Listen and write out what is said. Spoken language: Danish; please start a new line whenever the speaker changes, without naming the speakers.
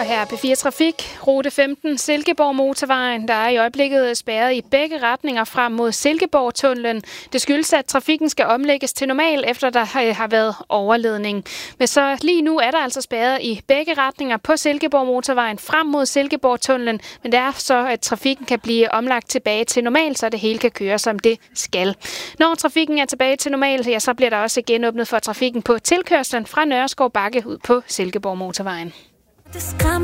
her er P4 Trafik, rute 15, Silkeborg Motorvejen. Der er i øjeblikket spærret i begge retninger frem mod Silkeborg-tunnelen. Det skyldes, at trafikken skal omlægges til normal, efter der har været overledning. Men så lige nu er der altså spærret i begge retninger på Silkeborg Motorvejen frem mod Silkeborg-tunnelen. Men det er så, at trafikken kan blive omlagt tilbage til normal, så det hele kan køre, som det skal. Når trafikken er tilbage til normal, ja, så bliver der også genåbnet for trafikken på tilkørslen fra Nørreskov Bakke ud på Silkeborg Motorvejen.